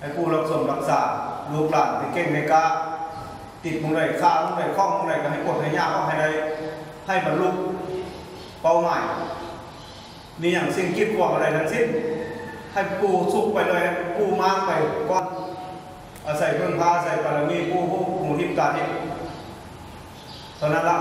ให้ผู้รักสมรักษาลูกหลานที่เก่งในกาติดมุงใดข้าวมุงใดคล้องมุงใดก็ให้กดให้ยากก็ให้ได้ให้บรรลุเป้าหมายมีอย่างสิ่งคิดหวังอะไรทั้งสิ้นให้ปูสุกไปเลยปูมากไปก้อนอาศัยเพื่อนพาอาศัยบารมีผู้หมู่ทิพย์การนี้ตอนนั้นละ